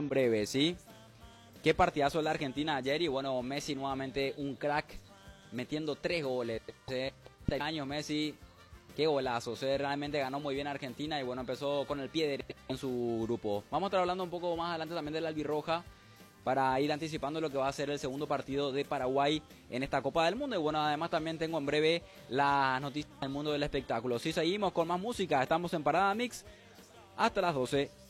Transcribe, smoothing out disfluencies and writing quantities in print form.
en breve, ¿sí? Qué partidazo de la Argentina ayer y bueno, Messi nuevamente un crack metiendo 3 goles. 30 años Messi, qué golazo, realmente ganó muy bien Argentina y bueno, empezó con el pie derecho en su grupo. Vamos a estar hablando un poco más adelante también del albirroja para ir anticipando lo que va a ser el segundo partido de Paraguay en esta Copa del Mundo. Y bueno, además también tengo en breve las noticias del mundo del espectáculo. Si seguimos con más música, estamos en Parada Mix hasta las 12.